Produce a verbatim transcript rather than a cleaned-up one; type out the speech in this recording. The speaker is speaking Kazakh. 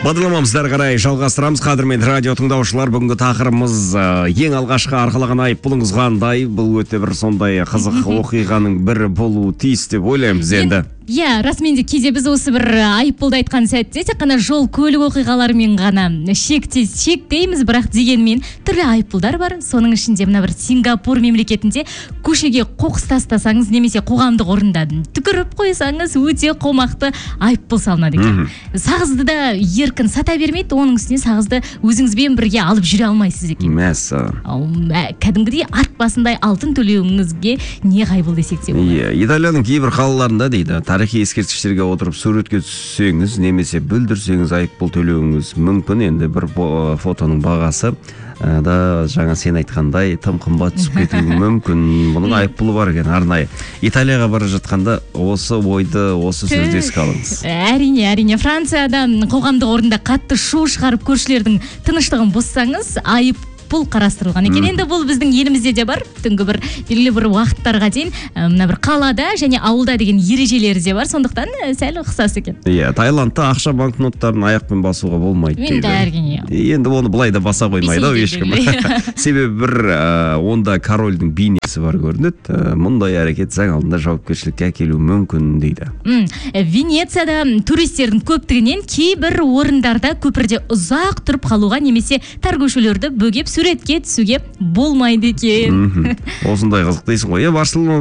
Бағдарламамызды әрі қарай жалғастырамыз. Қадірменді радио тыңдаушылар, бүгінгі тақырыбымыз ең алғашқы арқалаған айыппұлыңыз қандай? Бұл өте бір сондай қызық оқиғаның бірі болуы тиіс деп ойлаймыз енді. Иә, расымен де кейде біз осы бір айыппұлды айтқан сәтте тек қана жол көлік оқиғаларымен ғана шектес шектейміз, бірақ дегенмен түрлі айыппұлдар бар. Соның ішінде мына бір Сингапур мемлекетінде көшеге қоқыс тастасаңыз немесе қоғамдық орында түкіріп қойсаңыз өте қомақты айыппұл салынады екен. Сағызды да еркін сата бермейді, оның үстіне сағызды өзіңізбен бірге алып жүре алмайсыз екен. Мәссі. Кәдімгідей ат басындай алтын төлеуіңізге не ғайбыл десек те болады. Иә, Италияның кейбір қалаларында дейді, тарихи ескерткіштерге отырып суретке түссеңіз немесе бүлдірсеңіз айыппұл төлеуіңіз мүмкін. Енді бір фотоның бағасы да жаңа сен айтқандай тым қымбат түсіп кетуі мүмкін. Бұның айыппұлы бар екен арнайы. Италияға бара жатқанда осы ойды, осы сөзді еске алыңыз. Әрине, әрине. Францияда қоғамдық орында қатты шу шығарып көршілердің тыныштығын бұзсаңыз айып бұл қарастырылған екен. Енді бұл біздің елімізде де бар. Түнгі бір белгілі бір уақыттарға дейін мына бір қалада және ауылда деген ережелері де бар. Сондықтан сәл ұқсас екен. Иә, Таиландта ақша банкноттарын аяқпен басуға болмайды дейді. Әрине. Енді оны былай да баса қоймайды ау ешкім. Себебі бір онда корольдің бейнесі бар көрінеді. Мұндай әрекет заң алдында жауапкершілікке әкелуі мүмкін дейді. Венецияда туристердің көптігінен кейбір орындарда көпірде ұзақ тұрып қалуға немесе тар көшелерді бөгеп суретке түсуге болмайды екен. Осындай қызық дейсің ғой. Барселона